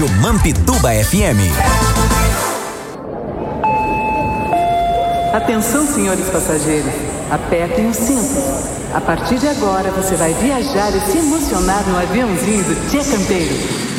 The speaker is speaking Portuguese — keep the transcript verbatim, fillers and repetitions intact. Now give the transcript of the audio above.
Rádio Mampituba F M. Atenção, senhores passageiros, apertem os cintos. A partir de agora você vai viajar e se emocionar no aviãozinho do Tia Campeiro.